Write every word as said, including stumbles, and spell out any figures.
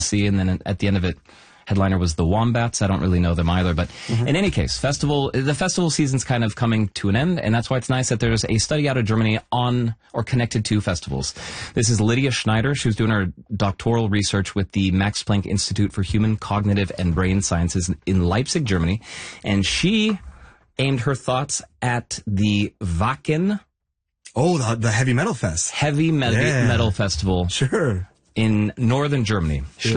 see, and then at the end of it, headliner was the Wombats. I don't really know them either, but mm-hmm. in any case, festival the festival season's kind of coming to an end, and that's why it's nice that there's a study out of Germany on or connected to festivals. This is Lydia Schneider. She was doing her doctoral research with the Max Planck Institute for Human Cognitive and Brain Sciences in Leipzig, Germany, and she aimed her thoughts at the Wacken. Oh, the, the heavy metal fest. Heavy metal, yeah. metal festival. Sure. In northern Germany.